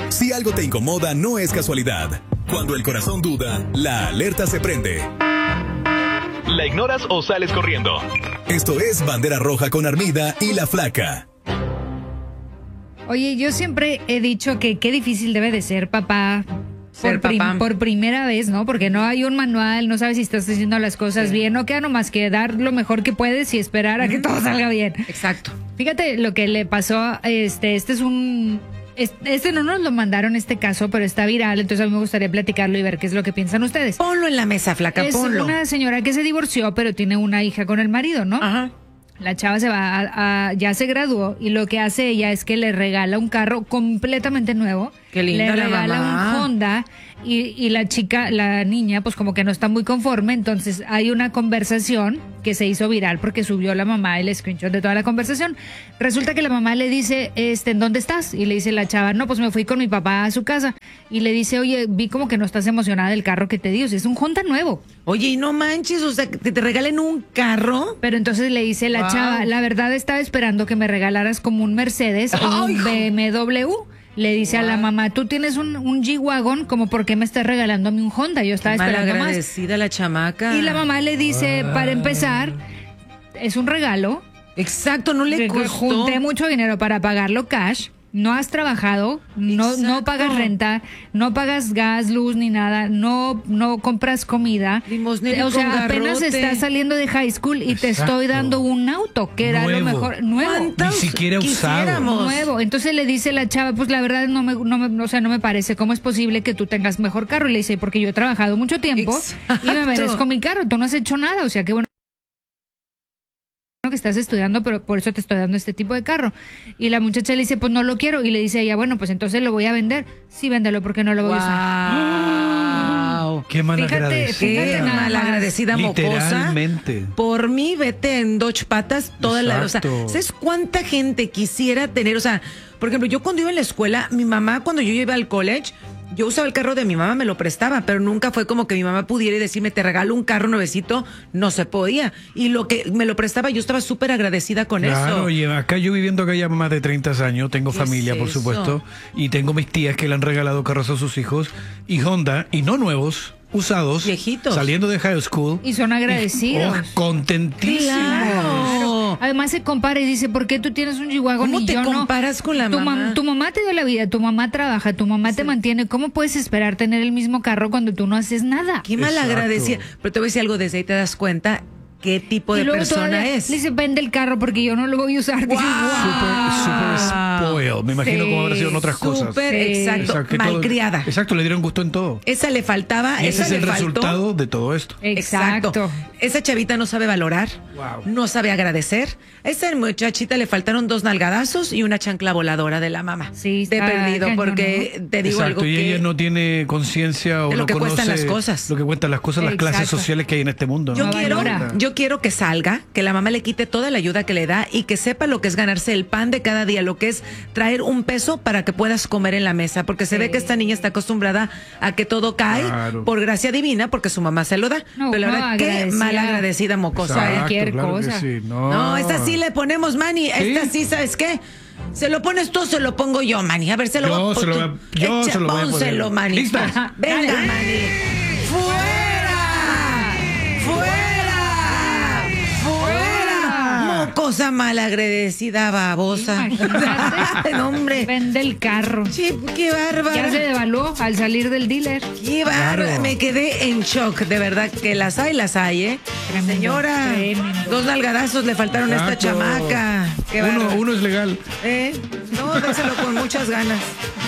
Si algo te incomoda, no es casualidad. Cuando el corazón duda, la alerta se prende. ¿La ignoras o sales corriendo? Esto es Bandera Roja con Armida y La Flaca. Oye, yo siempre he dicho que qué difícil debe de ser papá. Por primera vez, ¿no? Porque no hay un manual, no sabes si estás haciendo las cosas bien, no queda nomás que dar lo mejor que puedes y esperar a que todo salga bien. Exacto. Fíjate lo que le pasó, este es un... Este no nos lo mandaron este caso, pero está viral, entonces a mí me gustaría platicarlo y ver qué es lo que piensan ustedes. Ponlo en la mesa, Flaca, ponlo. Es una señora que se divorció, pero tiene una hija con el marido, ¿no? Ajá. La chava se va ya se graduó y lo que hace ella es que le regala un carro completamente nuevo. Qué linda le la regala mamá. un Honda y la niña, pues como que no está muy conforme. Entonces hay una conversación que se hizo viral porque subió la mamá el screenshot de toda la conversación. Resulta que la mamá le dice, ¿en dónde estás? Y le dice la chava, no, pues me fui con mi papá a su casa. Y le dice, oye, vi como que no estás emocionada del carro que te dio. Es un Honda nuevo. Oye, y no manches, o sea, que te regalen un carro. Pero entonces le dice la chava, la verdad estaba esperando que me regalaras como un Mercedes o un BMW. Le dice a la mamá, tú tienes un G-Wagon, como por qué me estás regalando a mí un Honda, yo estaba esperando más. Malagradecida la chamaca. Y la mamá le dice, para empezar, es un regalo. Exacto, no le costó. Junté mucho dinero para pagarlo cash. No has trabajado, no pagas renta, no pagas gas, luz ni nada, no compras comida. Limosnero o sea, con apenas garrote. estás saliendo de high school y te estoy dando un auto, que era lo mejor, nuevo. Ni siquiera usado. Nuevo. Entonces le dice la chava, pues la verdad no me parece, ¿cómo es posible que tú tengas mejor carro? Y le dice, porque yo he trabajado mucho tiempo y me merezco mi carro, tú no has hecho nada, o sea, qué bueno que estás estudiando, pero por eso te estoy dando este tipo de carro. Y la muchacha le dice, pues no lo quiero. Y le dice ella, bueno, pues entonces lo voy a vender. Sí, véndelo porque no lo voy a usar. Wow. Qué malagradecida. Qué malagradecida mocosa. Literalmente. Por mí, vete en Dodge patas toda la... O sea, ¿sabes cuánta gente quisiera tener? O sea, por ejemplo, yo cuando iba en la escuela, mi mamá, cuando yo iba al college, yo usaba el carro de mi mamá, me lo prestaba, pero nunca fue como que mi mamá pudiera y decirme, te regalo un carro nuevecito, no se podía. Y lo que me lo prestaba, yo estaba súper agradecida con eso. Claro, oye, acá yo viviendo acá ya más de 30 años, tengo familia, por supuesto, y tengo mis tías que le han regalado carros a sus hijos, y Honda, y no nuevos, usados, viejitos, saliendo de high school. Y son agradecidos. Contentísimos. Claro. Además se compara y dice, ¿por qué tú tienes un G-Wagon y yo no? ¿Cómo te comparas con la mamá? Tu mamá te dio la vida, tu mamá trabaja, tu mamá te mantiene. ¿Cómo puedes esperar tener el mismo carro cuando tú no haces nada? Qué malagradecida. Pero te voy a decir algo, desde ahí te das cuenta qué tipo de persona es. Le dice, vende el carro porque yo no lo voy a usar. Wow. Súper spoiled. Me imagino cómo habrá sido en otras cosas. Súper, exacto, malcriada. Exacto, le dieron gusto en todo. Esa le faltaba, ese es el faltó. resultado de todo esto. Exacto. Esa chavita no sabe valorar, no sabe agradecer. A esa muchachita le faltaron 2 nalgadazos y una chancla voladora de la mamá. Sí, de perdido, cañón, porque ¿no? te digo Exacto, algo y que... ella no tiene conciencia o de lo no que conoce cuestan las cosas. lo que cuestan las cosas, las clases sociales que hay en este mundo, ¿no? Yo quiero que salga, que la mamá le quite toda la ayuda que le da y que sepa lo que es ganarse el pan de cada día, lo que es traer un peso para que puedas comer en la mesa, porque se ve que esta niña está acostumbrada a que todo cae por gracia divina, porque su mamá se lo da. No, pero la verdad, qué malagradecida mocosa. Cualquier cosa. Sí, no, esta sí le ponemos, Manny. Esta sí, ¿sabes qué? ¿Se lo pones tú o se lo pongo yo, Manny? A ver, se lo voy a poner. Yo se lo voy a poner. Pónselo, Manny. ¿Listos? Venga, Manny. ¡Fuera! ¡Fuera! ¡Fuera! Mocosa malagradecida, babosa. No, hombre. Vende el carro. Sí, qué bárbaro. Ya se devaluó al salir del dealer. Qué bárbaro. Me quedé en shock, de verdad, que las hay, ¿eh? Tremendo, señora, 2 nalgadazos le faltaron a esta chamaca. Qué uno es legal. No, dáselo con muchas ganas.